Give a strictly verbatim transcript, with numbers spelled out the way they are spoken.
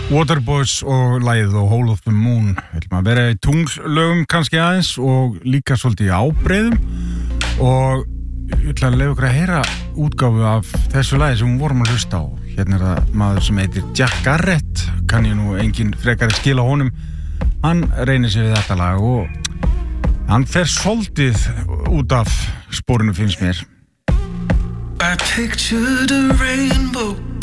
Waterboys og lagið og Hole of the Moon. Við ætlum að vera í tunglögum kannski aðeins og líka svolítið í ábreiðum og ég ætla að leyfa ykkur að heyra útgáfu af þessu lagi sem við vorum að hlusta á. Hérna er það maður sem heitir Jack Garrett, kann ég nú engin frekari skil á honum. Hann reynir sig við þetta lag og hann fer svolítið út af sporinu finnst mér. I pictured a rainbow